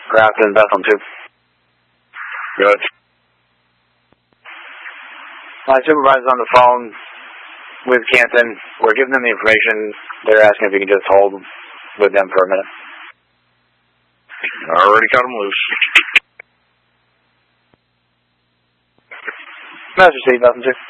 Grafton, Bethlehem 2. Good. My supervisor's on the phone with Canton. We're giving them the information. They're asking if you can just hold with them for a minute. Already cut them loose. Master C, Bethlehem 2.